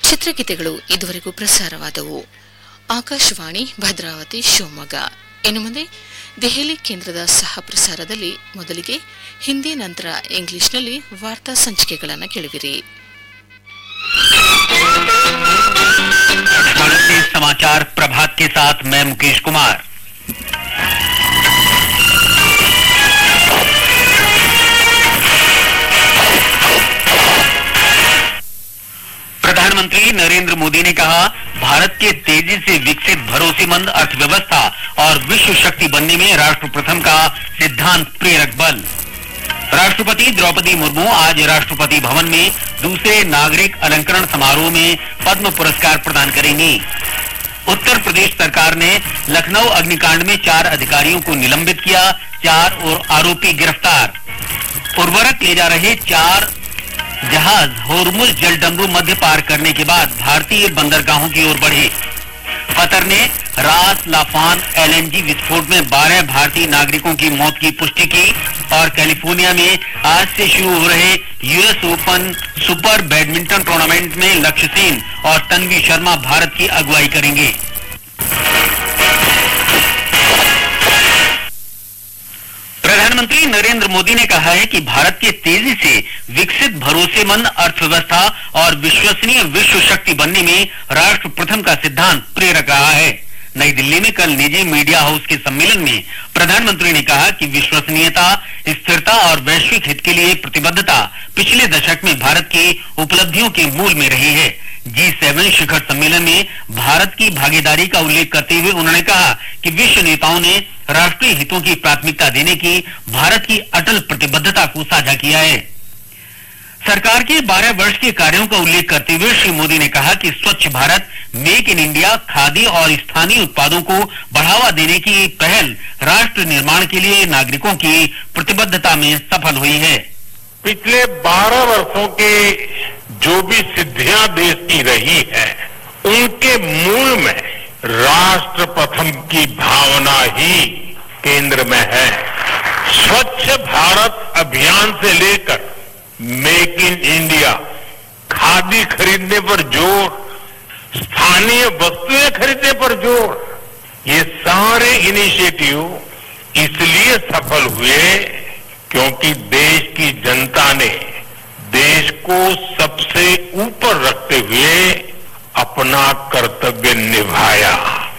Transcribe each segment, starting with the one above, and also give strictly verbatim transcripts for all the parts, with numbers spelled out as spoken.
ಚಿತ್ರಗೀತೆಗಳು ಇದುವರೆಗೂ ಪ್ರಸಾರವಾದವು. ಆಕಾಶವಾಣಿ ಭದ್ರಾವತಿ ಶಿವಮೊಗ್ಗ. ಇನ್ನು ಮುಂದೆ ದೆಹಲಿ ಕೇಂದ್ರದ ಸಹ ಪ್ರಸಾರದಲ್ಲಿ ಮೊದಲಿಗೆ ಹಿಂದಿ, ನಂತರ ಇಂಗ್ಲಿಷ್ನಲ್ಲಿ ವಾರ್ತಾ ಸಂಚಿಕೆಗಳನ್ನು ಕೇಳುವಿರಿ. समाचार प्रभात के साथ मैं मुकेश कुमार. प्रधानमंत्री नरेंद्र मोदी ने कहा, भारत के तेजी से विकसित भरोसेमंद अर्थव्यवस्था और विश्व शक्ति बनने में राष्ट्र प्रथम का सिद्धांत प्रेरक बल. राष्ट्रपति द्रौपदी मुर्मू आज राष्ट्रपति भवन में दूसरे नागरिक अलंकरण समारोह में पद्म पुरस्कार प्रदान करेंगी. उत्तर प्रदेश सरकार ने लखनऊ अग्निकांड में चार अधिकारियों को निलंबित किया, चार और आरोपी गिरफ्तार. उर्वरक ले जा रहे चार जहाज होर्मुज जलडमरू मध्य पार करने के बाद भारतीय बंदरगाहों की ओर बढ़े. कतर ने रास लाफान एलएनजी विस्फोट में बारह भारतीय नागरिकों की मौत की पुष्टि की और कैलिफोर्निया में आज से शुरू हो रहे US open super badminton tournament में लक्ष्य सेन और तन्वी शर्मा भारत की अगुवाई करेंगे. प्रधानमंत्री नरेंद्र मोदी ने कहा है कि भारत के तेजी से विकसित भरोसेमंद अर्थव्यवस्था और विश्वसनीय विश्व शक्ति बनने में राष्ट्र प्रथम का सिद्धांत प्रेरक रहा है. नई दिल्ली में कल निजी मीडिया हाउस के सम्मेलन में प्रधानमंत्री ने कहा कि विश्वसनीयता, स्थिरता और वैश्विक हित के लिए प्रतिबद्धता पिछले दशक में भारत की उपलब्धियों के मूल में रही है. जी सेवन शिखर सम्मेलन में भारत की भागीदारी का उल्लेख करते हुए उन्होंने कहा कि विश्व नेताओं ने राष्ट्रीय हितों की प्राथमिकता देने की भारत की अटल प्रतिबद्धता को साझा किया है. सरकार के बारह वर्ष के कार्यों का उल्लेख करते हुए श्री मोदी ने कहा कि स्वच्छ Bharat, make in India, khadi और स्थानीय उत्पादों को बढ़ावा देने की पहल राष्ट्र निर्माण के लिए नागरिकों की प्रतिबद्धता में सफल हुई है. पिछले बारह वर्षों के जो भी सिद्धियां देश की रही है, उनके मूल में राष्ट्र प्रथम की भावना ही केंद्र में है. स्वच्छ भारत अभियान से लेकर मेक इन इंडिया, खादी खरीदने पर जोर, स्थानीय वस्तुएं खरीदने पर जोर, ये सारे इनिशिएटिव इसलिए सफल हुए क्योंकि देश की जनता ने देश को सबसे ऊपर रखते हुए अपना कर्तव्य निभाया.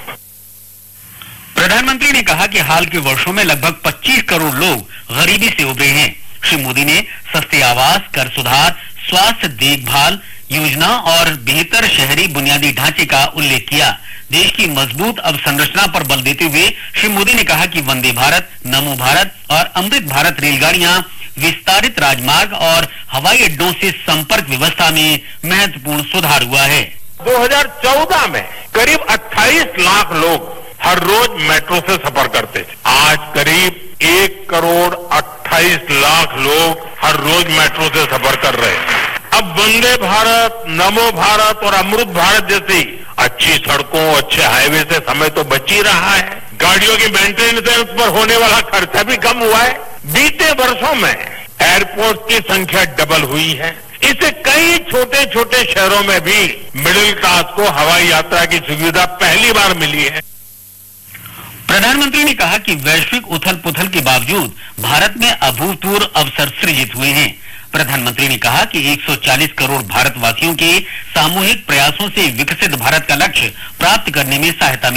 प्रधानमंत्री ने कहा कि हाल के वर्षों में लगभग पच्चीस करोड़ लोग गरीबी से उबरे हैं. श्री मोदी ने सस्ते आवास, कर सुधार, स्वास्थ्य देखभाल योजना और बेहतर शहरी बुनियादी ढांचे का उल्लेख किया. देश की मजबूत अवसंरचना पर बल देते हुए श्री मोदी ने कहा कि वंदे भारत, नमो भारत और अमृत भारत रेलगाड़ियां विस्तारित राजमार्ग और हवाई अड्डों से संपर्क व्यवस्था में महत्वपूर्ण सुधार हुआ है. दो हज़ार चौदह में करीब अट्ठाईस लाख लोग हर रोज मेट्रो से सफर करते थे. आज करीब एक करोड़ अट्ठाईस लाख लोग हर रोज मेट्रो से सफर कर रहे हैं. अब वंदे भारत, नमो भारत और अमृत भारत जैसी अच्छी सड़कों, अच्छे हाईवे से समय तो बच ही रहा है. गाड़ियों की मेंटेनेंस पर होने वाला खर्चा भी कम हुआ है. बीते वर्षों में एयरपोर्ट की संख्या डबल हुई है. इससे कई छोटे छोटे शहरों में भी मिडिल क्लास को हवाई यात्रा की सुविधा पहली बार मिली है. प्रधानमंत्री ने कहा कि वैश्विक उथल पुथल के बावजूद भारत में अभूतपूर्व अवसर सृजित हुए हैं. प्रधानमंत्री ने कहा कि एक सौ चालीस करोड़ भारतवासियों के सामूहिक प्रयासों से विकसित भारत का लक्ष्य प्राप्त करने में सहायता